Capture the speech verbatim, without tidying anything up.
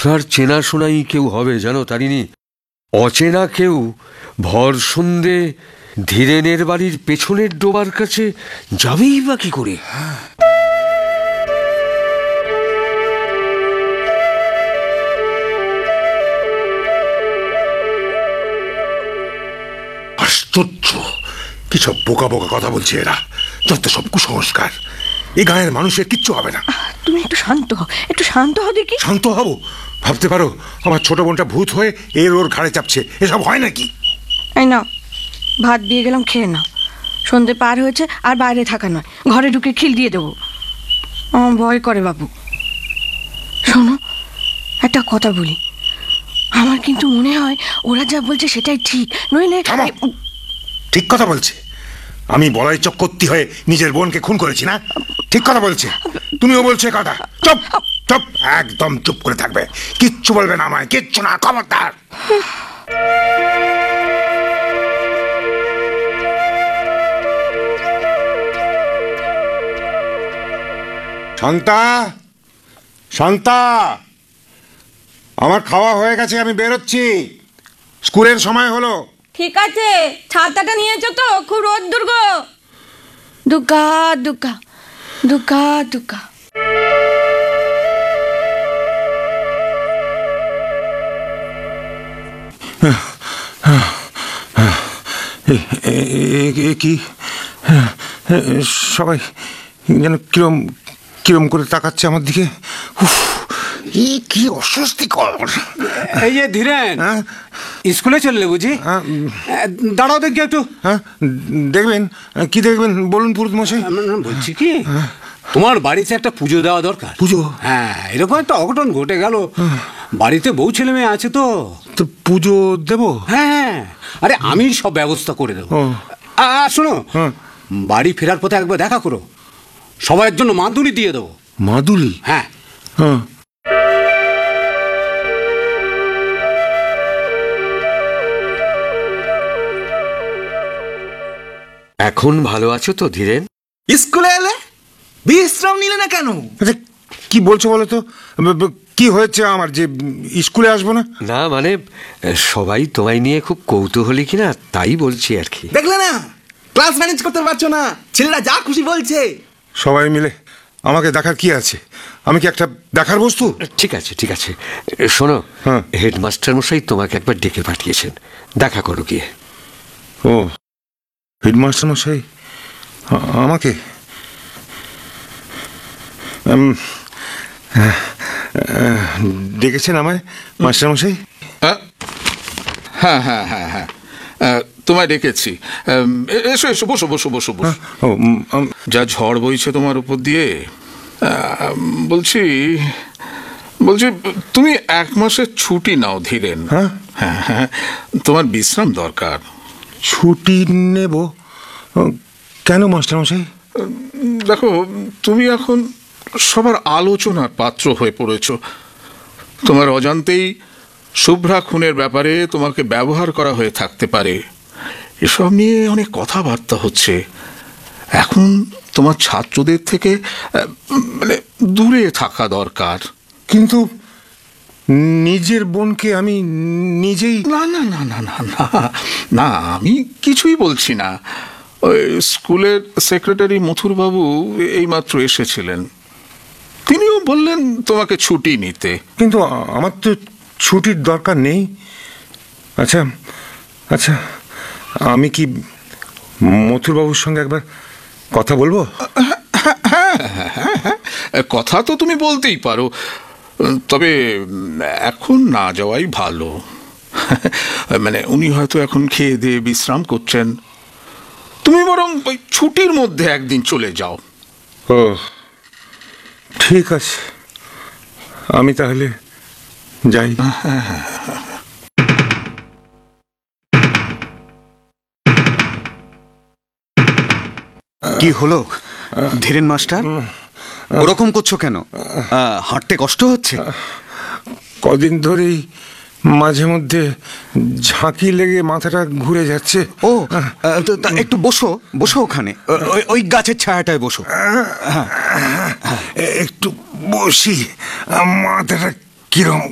আপনার চেনাশোনাই কেউ হবে জানো তারিণী। অচেনা কেউ ভর সন্ধে ধীরেনের বাড়ির পেছনের ডোবার কাছে যাবেই বা কি করে? আশ্চর্য, কি সব বোকা বোকা কথা বলছে এরা। যত সব কুসংস্কার। এই গায়ের মানুষের কিচ্ছু হবে না। তুমি একটু শান্ত হও, একটু শান্ত হও দেখি। শান্ত হব? ভাবতে পারো আমার ছোট বোনটা ভূত হয়ে এর ওর ঘাড়ে চাপছে? এসব হয় নাকি? এই নাও, ভাত দিয়ে গেলাম, খেয়ে নাও। সন্ধে পার হয়েছে, আর বাইরে থাকা নয়, ঘরে ঢুকে খিল দিয়ে দেবো। আমার ভয় করে বাবু। শোনো, একটা কথা বলি, আমার কিন্তু মনে হয় ওরা যা বলছে সেটাই ঠিক, নইলে। ঠিক কথা বলছে? আমি বলাই চক্রবর্তী হয়ে নিজের বোনকে খুন করেছি না? ঠিক কথা বলছে। তুমিও বলছো কথা। চুপ চুপ, একদম চুপ করে থাকবে, কিচ্ছু বলবে না আমায়, কিচ্ছু না, খবরদার। শান্তা, শান্তা, আমার খাওয়া হয়ে গেছে, আমি বেরোচ্ছি, স্কুলের সময় হলো। ঠিক আছে, ছাতাটা নিয়েছো তো? খুব রোদ দুর্গ। দুর্গা দুর্গা দুর্গা দুর্গা। কি সবাই যেন কিরম কিরম করে তাকাচ্ছে আমার দিকে। কি অস্বস্তিকর। এই যে ধীরেন, স্কুলে চললে বুঝি? দাঁড়াও দেখি একটু। হ্যাঁ, দেখবেন? কি দেখবেন বলুন পুরোহিত মশাই। বলছি কি, তোমার বাড়িতে একটা পুজো দেওয়া দরকার। পুজো? হ্যাঁ, এরকম একটা অঘটন ঘটে গেল। বাড়িতে বউ ছেলে মেয়ে আছে তো। তো পুজো দেবো? হ্যাঁ, আরে আমি সব ব্যবস্থা করে দেবো। আর শোনো, বাড়ি ফেরার পথে একবার দেখা করো, সবাইয়ের জন্য মাদুলি দিয়ে দেবো। মাদুলি? হ্যাঁ হ্যাঁ। এখন ভালো আছো তো ধীরেন? স্কুলে এলে বিশ্রাম নিলে না কেন? কি বলছো বলো তো? কি হয়েছে আমার যে স্কুলে আসবো না? না মানে সবাই তোমায় নিয়ে খুব কৌতূহলী কিনা তাই বলছি আর কি। দেখলে না, ক্লাস ম্যানেজ করতে পারছো না, ছেলেরা যা খুশি বলছে। সবাই মিলে আমাকে দেখার কি আছে? আমি কি একটা দেখার বস্তু? ঠিক আছে ঠিক আছে, শোনো, হেডমাস্টার মশাই তোমাকে একবার ডেকে পাঠিয়েছেন, দেখা করো গিয়ে। ও, হেডমাস্টার মশাই আমাকে ডেকেছেন আমায়? মাস্টার মশাই? হ্যাঁ হ্যাঁ হ্যাঁ হ্যাঁ তোমায় ডেকেছি। এসো এসো, বসো বসো বসো বসো। যা ঝড় বইছে তোমার উপর দিয়ে। বলছি বলছি তুমি এক মাসের ছুটি নাও ধীরেন। হ্যাঁ হ্যাঁ, তোমার বিশ্রাম দরকার। ছুটি নেব কেন মাস্টার মশাই? দেখো, তুমি এখন সবার আলোচনার পাত্র হয়ে পড়েছ। তোমার অজান্তেই শুভ্রা খুনের ব্যাপারে তোমাকে ব্যবহার করা হয়ে থাকতে পারে। এসব নিয়ে অনেক কথাবার্তা হচ্ছে। এখন তোমার ছাত্রদের থেকে মানে দূরে থাকা দরকার। কিন্তু নিজের বোনকে আমি নিজেই। না না না না না না না, আমি কিছুই বলছি না। ওই স্কুলের সেক্রেটারি মথুরবাবু এইমাত্র এসেছিলেন, তিনিও বললেন তোমাকে ছুটি নিতে। কিন্তু আমার তো ছুটির দরকার নেই। আচ্ছা আচ্ছা, আমি কি মথুরবাবুর সঙ্গে একবার কথা বলবো? হ্যাঁ হ্যাঁ হ্যাঁ, কথা তো তুমি বলতেই পারো, তবে এখন না যাওয়াই ভালো। মানে উনি হয়তো এখন খেয়ে দিয়ে বিশ্রাম করছেন। তুমি বরং ওই ছুটির মধ্যে একদিন চলে যাও। ও ঠিক আছে, আমি তাহলে যাই। কি হলো ধীরেন মাস্টার, ওরকম করছো কেন? হাঁটতে কষ্ট হচ্ছে? কদিন ধরেই মাঝে মধ্যে ঝাঁকি লেগে মাথাটা ঘুরে যাচ্ছে। ও, একটু বসো বসো, ওখানে ওই গাছের ছায়াটায় বসো। একটু বসি, মাথাটা কিরম